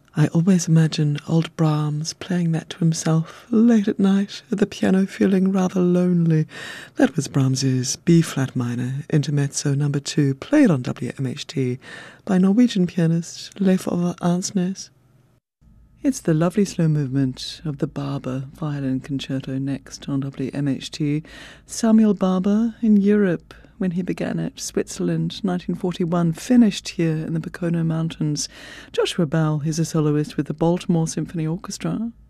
I always imagine old Brahms playing that to himself late at night at the piano, feeling rather lonely. That was Brahms's B-flat minor, Intermezzo No. 2, played on WMHT by Norwegian pianist Leif Ove Ansnes. It's the lovely slow movement of the Barber Violin Concerto next on WMHT. Samuel Barber in Europe when he began at Switzerland, 1941, finished here in the Pocono Mountains. Joshua Bell is a soloist with the Baltimore Symphony Orchestra.